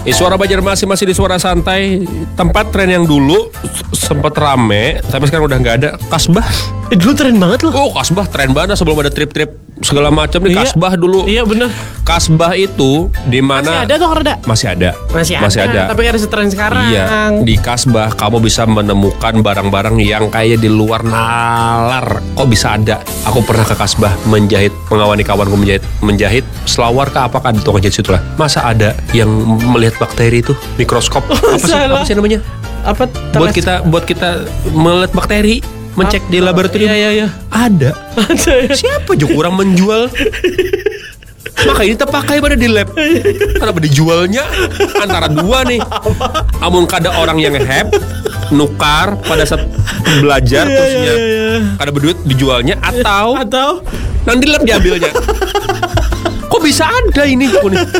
Suara Banjarmasin masih di Suara Santai. Tempat tren yang dulu sempat rame, tapi sekarang udah nggak ada. Kasbah. Dulu tren banget loh. Oh, Kasbah tren banget sebelum ada trip-trip segala macam nih. Iya. Kasbah dulu. Iya bener. Kasbah itu di mana? Masih ada tuh Rada? Masih ada. Masih ada. Tapi nggak ada setren sekarang. Iya. Di Kasbah kamu bisa menemukan barang-barang yang kayak di luar nalar. Kok bisa ada? Aku pernah ke Kasbah menjahit, mengawani kawanku menjahit selawar ke apakah di tukang jahit situ lah. Masa ada yang melihat bakteri itu mikroskop? Apa sih namanya? Apa? Buat kita melihat bakteri, mencek di laboratorium. Iya. Ada. Ya. Siapa juga orang menjual? Maka ini terpakai pada di lab. Kenapa dijualnya antara dua nih? Amun kada orang yang nukar pada saat belajar terusnya kada berduit dijualnya atau nanti di lab diambilnya. Kok bisa ada ini?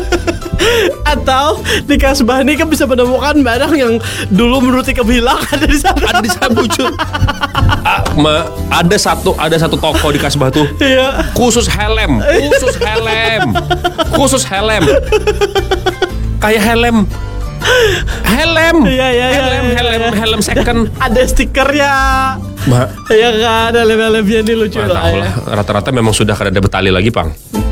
Atau di Kasbah ini kan bisa menemukan barang yang dulu menurut Ika bilang ada di sana. Ada di sana muncul. Ada satu toko di Kasbah tuh. Iya. Khusus helm. Kayak helm. Iya. Helm second. Ada stikernya. Iya kan, ada helm-helmnya ini lucu Tahu lah, rata-rata memang sudah kada ada betali lagi, Pang.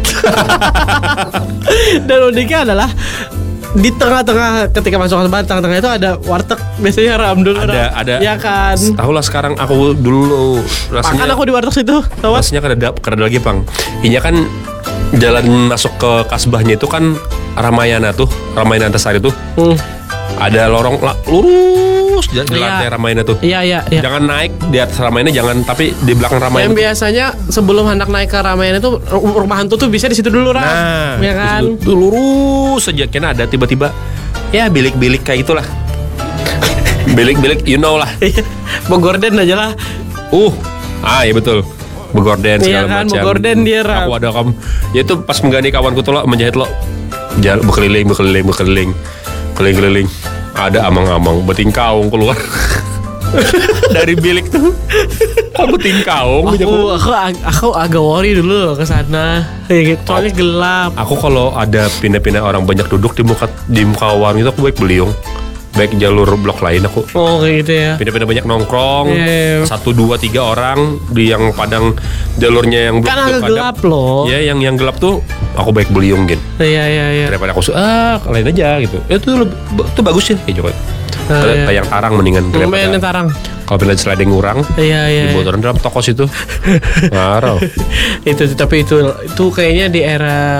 Dan uniknya adalah di tengah-tengah ketika masuk ke tengah-tengah itu ada warteg biasanya Ramdul. Ada. Ya kan. Tahu lah sekarang aku dulu rasanya. Makan aku di warteg situ, tahu? Rasanya kada ada lagi, Pang. Ini kan jalan masuk ke Kasbahnya itu kan Ramayana Antasari tuh. Ada lorong lurus di lantai Ramayana tuh. Iya. Jangan naik di atas Ramayana, jangan, tapi di belakang Ramayana. Yang biasanya sebelum hendak naik ke Ramayana itu rumah hantu tuh bisa di situ dulu, Ram. Nah, ya kan. Itu lurus saja kena ada tiba-tiba ya bilik-bilik kayak itulah. Bilik-bilik you know lah. Bogorden aja lah. Iya betul. Begorden segala kan, macam. Begorden dia, Ram. Aku ada ya itu pas menggani kawanku tuh lo menjahit lo. Berkeliling. Ada amang-amang beting kaung keluar dari bilik tuh. Beting kaung. Aku agak worry dulu ke sana. Soalnya gelap. Aku kalau ada pindah-pindah orang banyak duduk di muka warung itu aku baik beliung. Baik jalur blok lain aku. Oh kayak gitu ya. Pindah-pindah banyak nongkrong. 1, 2, 3 orang di yang padang jalurnya yang kan agak gelap loh. Ya yang gelap tuh aku baik beliung gitu. Iya. Daripada aku lain aja gitu. Itu bagus ya kayak Jokowi. Kayak yang tarang mendingan daripada tarang. Kalau pindah sliding kurang. Iya. Dibotoran dalam toko situ. Ngarau. Tapi itu kayaknya di era